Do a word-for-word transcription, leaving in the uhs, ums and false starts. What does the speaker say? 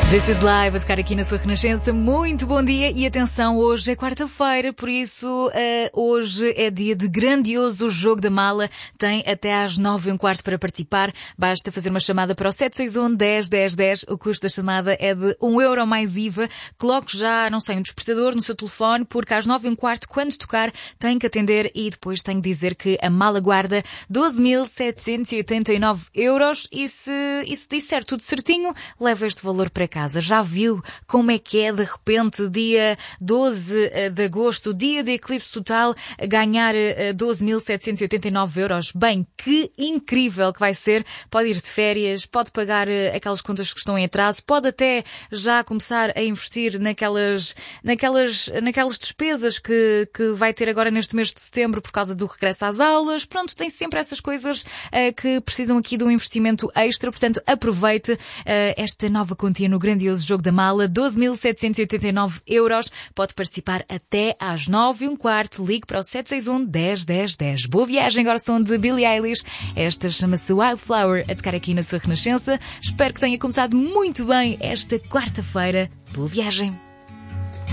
This is Live, a tocar aqui na sua Renascença. Muito bom dia e atenção, hoje é quarta-feira, por isso uh, hoje é dia de grandioso jogo da mala. Tem até às nove e um quarto para participar. Basta fazer uma chamada para o sete seis um, dez, dez, dez. O custo da chamada é de um euro mais I V A. Coloque já, não sei, um despertador no seu telefone, porque às nove e um quarto, quando tocar, tem que atender e depois tem que dizer que a mala guarda doze mil setecentos e oitenta e nove euros e se, e se disser tudo certinho, leva este valor para cá. Já viu como é que é de repente dia doze de agosto, dia de eclipse total, ganhar doze mil setecentos e oitenta e nove euros? Bem, que incrível que vai ser. Pode ir de férias, pode pagar aquelas contas que estão em atraso, pode até já começar a investir naquelas, naquelas, naquelas despesas que, que vai ter agora neste mês de setembro por causa do regresso às aulas. Pronto, tem sempre essas coisas uh, que precisam aqui de um investimento extra, portanto aproveite uh, esta nova quantia no grandioso jogo da mala, doze mil setecentos e oitenta e nove euros. Pode participar até às nove e um quarto. Ligue para o sete seis um, dez, dez, dez. Boa viagem, agora som de Billie Eilish. Esta chama-se Wildflower, a tocar aqui na sua Renascença. Espero que tenha começado muito bem esta quarta-feira. Boa viagem.